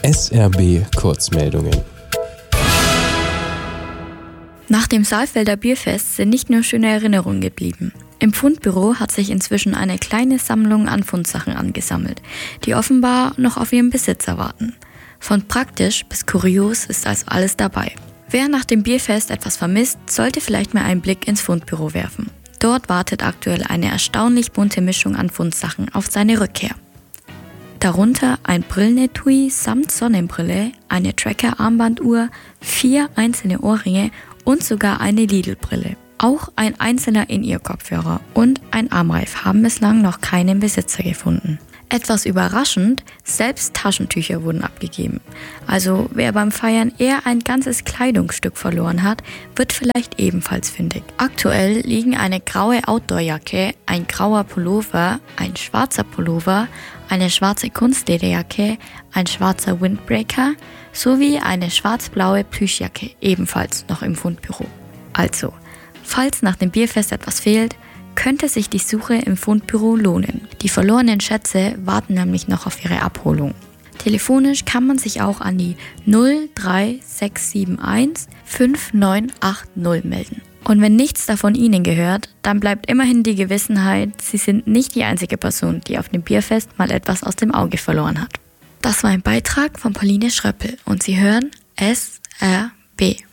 SRB Kurzmeldungen. Nach dem Saalfelder Bierfest sind nicht nur schöne Erinnerungen geblieben. Im Fundbüro hat sich inzwischen eine kleine Sammlung an Fundsachen angesammelt, die offenbar noch auf ihren Besitzer warten. Von praktisch bis kurios ist also alles dabei. Wer nach dem Bierfest etwas vermisst, sollte vielleicht mal einen Blick ins Fundbüro werfen. Dort wartet aktuell eine erstaunlich bunte Mischung an Fundsachen auf seine Rückkehr. Darunter ein Brillenetui samt Sonnenbrille, eine Tracker-Armbanduhr, 4 einzelne Ohrringe und sogar eine Lidl-Brille. Auch ein einzelner In-Ear-Kopfhörer und ein Armreif haben bislang noch keinen Besitzer gefunden. Etwas überraschend, selbst Taschentücher wurden abgegeben. Also wer beim Feiern eher ein ganzes Kleidungsstück verloren hat, wird vielleicht ebenfalls fündig. Aktuell liegen eine graue Outdoor-Jacke, ein grauer Pullover, ein schwarzer Pullover, eine schwarze Kunstlederjacke, ein schwarzer Windbreaker sowie eine schwarz-blaue Plüschjacke ebenfalls noch im Fundbüro. Also, falls nach dem Bierfest etwas fehlt, könnte sich die Suche im Fundbüro lohnen. Die verlorenen Schätze warten nämlich noch auf ihre Abholung. Telefonisch kann man sich auch an die 03671 5980 melden. Und wenn nichts davon Ihnen gehört, dann bleibt immerhin die Gewissenheit, Sie sind nicht die einzige Person, die auf dem Bierfest mal etwas aus dem Auge verloren hat. Das war ein Beitrag von Pauline Schröppel und Sie hören SRB.